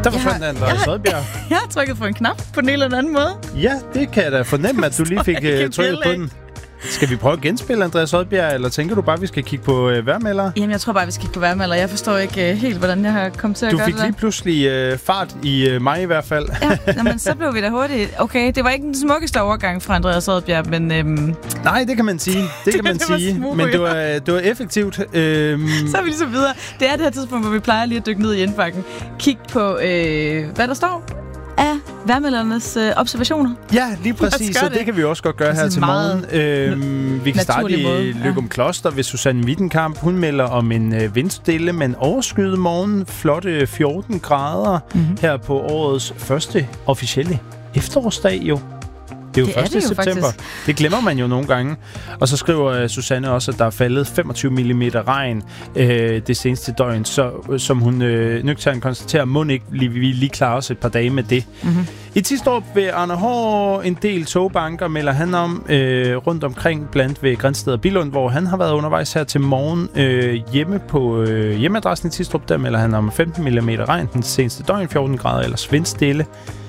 Der forsvandt Andreas Odbjerg. Jeg har trykket på en knap på den ene eller anden måde. Ja, det kan jeg da fornemme, at du lige fik trykket på den. Skal vi prøve at genspille Andreas Odbjerg, eller tænker du bare, at vi skal kigge på vejrmelder? Jamen, jeg tror bare, vi skal kigge på vejrmelder. Jeg forstår ikke helt, hvordan jeg har kommet til at gøre det. Du fik lige pludselig fart i mig i hvert fald. Ja, men så blev vi da hurtigt. Okay, det var ikke den smukkeste overgang fra Andreas Odbjerg, men... Nej, det kan man sige. Det kan man sige. Men det var effektivt. Så er vi ligesom videre. Det er det her tidspunkt, hvor vi plejer lige at dykke ned i indbakken. Kig på, hvad der står af vejrmeldernes observationer. Ja, lige præcis. Så det kan vi også godt gøre her til morgen. Vi kan starte i Løgum Kloster ved Susanne Wittenkamp. Hun melder om en vindstille, men overskyet morgen. Flotte 14 grader her på årets første officielle efterårsdag jo. Det er jo 1. september. Faktisk. Det glemmer man jo nogle gange. Og så skriver Susanne også, at der er faldet 25 mm regn det seneste døgn, så, som hun nøgternt konstaterer, må ikke vi lige klare os et par dage med det. I Tistrup ved Arne Hård en del togbanker melder han om rundt omkring, blandt ved Grænsted og Billund, hvor han har været undervejs her til morgen hjemme på hjemmeadressen i Tistrup. Der melder han om 15 mm regn den seneste døgn, 14 grader ellers vindstille.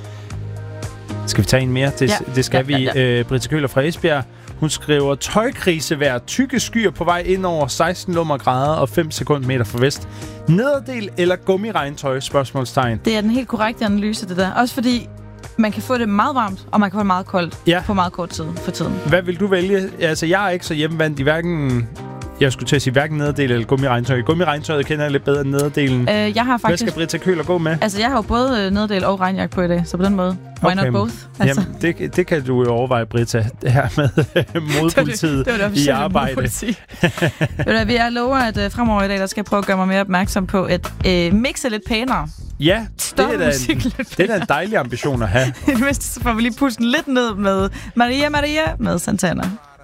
Skal vi tage en mere? Det skal vi. Britta Køhler fra Esbjerg. Hun skriver, tøjkrisevejr, tykke skyer på vej ind over 16 lummergrader og 5 sekundmeter fra vest. Nederdel eller gummiregntøj? Spørgsmålstegn. Det er den helt korrekte analyse, det der. Også fordi man kan få det meget varmt, og man kan få det meget koldt på meget kort tid for tiden. Hvad vil du vælge? Altså, jeg er ikke så hjemmevandt i hverken... Jeg skulle til at sige hverken nederdel eller gummiregntøj. Gummiregntøjet kender jeg lidt bedre end nederdelen. Jeg har faktisk... Hvad skal Britta Køhler gå med? Altså, jeg har jo både nederdel og regnjakke på i dag, så på den måde. Why not both? Altså. Jamen, det kan du jo overveje, Britta, her med modpolitiet i arbejde. Jeg lover, at fremover i dag, der skal jeg prøve at gøre mig mere opmærksom på at mixe lidt pænere. Ja, det er da en dejlig ambition at have. I det mindste så får vi lige pusten lidt ned med Maria med Santana.